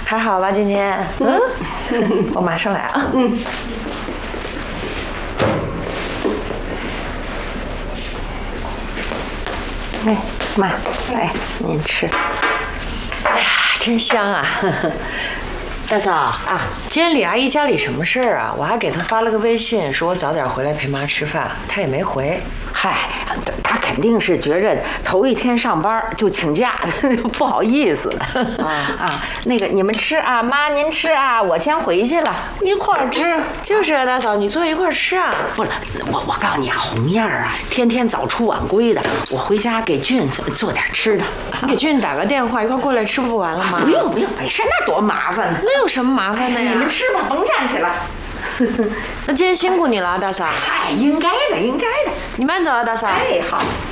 还好吧？今天，我马上来啊。哎，妈，来，您吃。哎呀，真香啊！ 大嫂啊，今天李阿姨家里什么事儿啊？我还给她发了个微信，说我早点回来陪妈吃饭，她也没回。 嗨，他肯定是觉着头一天上班就请假，不好意思那个你们吃啊，妈您吃啊，我先回去了。 一块儿吃。就是啊，大嫂，你坐一块儿吃啊。 不了，我告诉你啊，红燕儿啊，天天早出晚归的，我回家给俊做点吃的。 你给俊打个电话，一块儿过来吃不完了吗？ 不用，没事，那多麻烦呢。 那有什么麻烦的呀？ 你们吃吧，甭站起来。 那今天辛苦你了，大嫂。 嗨，应该的。 你慢走啊，大嫂。 哎，好。